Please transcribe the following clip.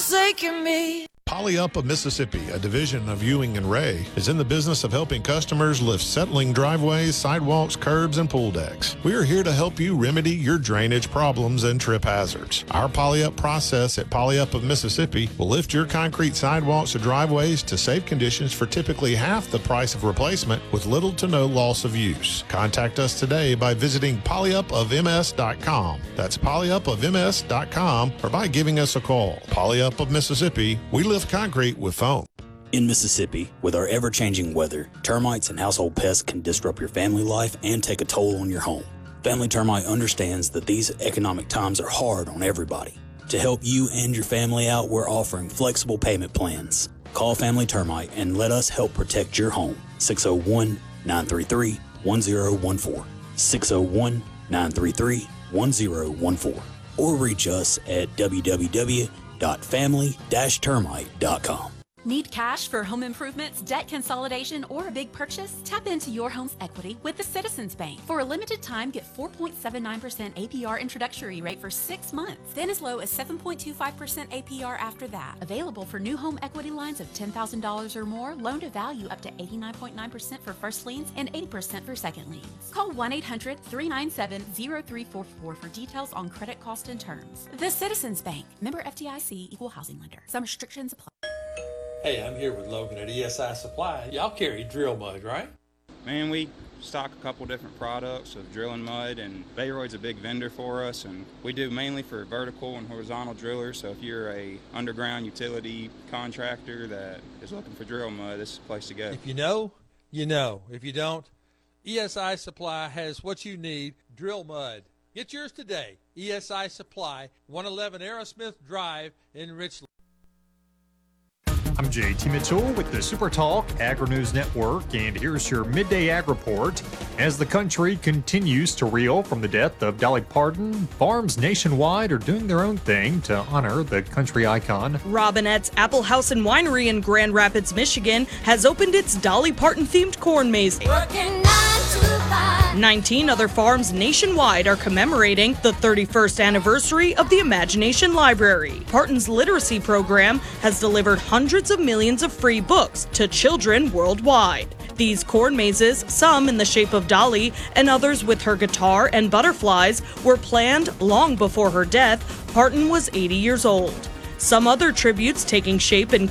forsaken me. Poly Up of Mississippi, a division of Ewing and Ray, is in the business of helping customers lift settling driveways, sidewalks, curbs, and pool decks. We are here to help you remedy your drainage problems and trip hazards. Our Poly Up process at Poly Up of Mississippi will lift your concrete sidewalks or driveways to safe conditions for typically half the price of replacement with little to no loss of use. Contact us today by visiting polyupofms.com. That's polyupofms.com, or by giving us a call. Poly Up of Mississippi, we lift concrete with foam. In Mississippi, with our ever-changing weather, termites and household pests can disrupt your family life and take a toll on your home. Family Termite understands that these economic times are hard on everybody. To help you and your family out, we're offering flexible payment plans. Call Family Termite and let us help protect your home. 601-933-1014. 601-933-1014. Or reach us at www.family-termite.com. Need cash for home improvements, debt consolidation, or a big purchase? Tap into your home's equity with the Citizens Bank. For a limited time, get 4.79% APR introductory rate for 6 months, then as low as 7.25% APR after that. Available for new home equity lines of $10,000 or more, loan to value up to 89.9% for first liens and 80% for second liens. Call 1-800-397-0344 for details on credit cost and terms. The Citizens Bank. Member FDIC, Equal Housing Lender. Some restrictions apply. Hey, I'm here with Logan at ESI Supply. Y'all carry drill mud, right? Man, we stock a couple different products of drilling mud, and Bayroid's a big vendor for us, and we do mainly for vertical and horizontal drillers. So if you're a underground utility contractor that is looking for drill mud, this is the place to go. If you know, you know. If you don't, ESI Supply has what you need, drill mud. Get yours today. ESI Supply, 111 Aerosmith Drive in Richland. I'm JT Mitchell with the Super Talk Agri-News Network, and here's your Midday Ag Report. As the country continues to reel from the death of Dolly Parton, farms nationwide are doing their own thing to honor the country icon. Robinette's Apple House and Winery in Grand Rapids, Michigan has opened its Dolly Parton-themed corn maze. 19 other farms nationwide are commemorating the 31st anniversary of the Imagination Library. Parton's literacy program has delivered hundreds of millions of free books to children worldwide. These corn mazes, some in the shape of Dolly and others with her guitar and butterflies, were planned long before her death. Parton was 80 years old. Some other tributes taking shape in